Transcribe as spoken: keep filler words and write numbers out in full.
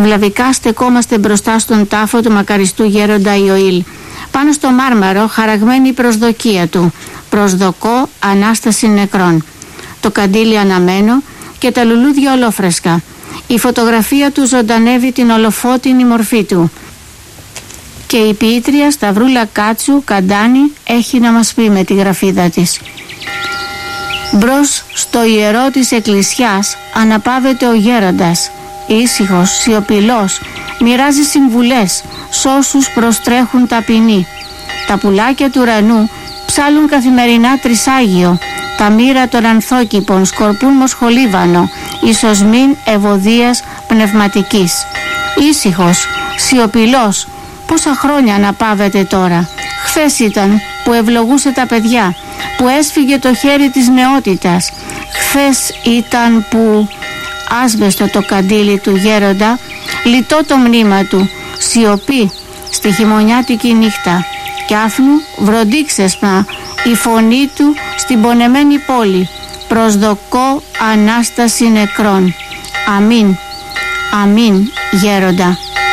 Σκλαβικά στεκόμαστε μπροστά στον τάφο του μακαριστού γέροντα Ιωήλ. Πάνω στο μάρμαρο χαραγμένη η προσδοκία του. Προσδοκώ Ανάσταση νεκρών. Το καντήλι αναμένο και τα λουλούδια ολόφρεσκα. Η φωτογραφία του ζωντανεύει την ολοφώτινη μορφή του. Και η ποιήτρια Σταυρούλα Κάτσου Καντάνη έχει να μας πει με τη γραφίδα της. Μπρος στο ιερό της εκκλησιάς αναπαύεται ο γέροντας. Ήσυχος, σιωπηλός, μοιράζει συμβουλές σ' όσους προστρέχουν ταπεινοί. Τα πουλάκια του ουρανού ψάλουν καθημερινά τρισάγιο. Τα μοίρα των ανθόκηπων σκορπούν μοσχολίβανο, ίσως μην ευωδίας πνευματικής. Ήσυχος, σιωπηλός, πόσα χρόνια αναπαύεται τώρα. Χθες ήταν που ευλογούσε τα παιδιά, που έσφυγε το χέρι της νεότητας. Χθες ήταν που... Άσβεστο το καντήλι του γέροντα, λιτό το μνήμα του, σιωπή στη χειμωνιάτικη νύχτα. Κι άφνου βροντίξεσμα η φωνή του στην πονεμένη πόλη. Προσδοκώ Ανάσταση νεκρών. Αμήν, αμήν γέροντα.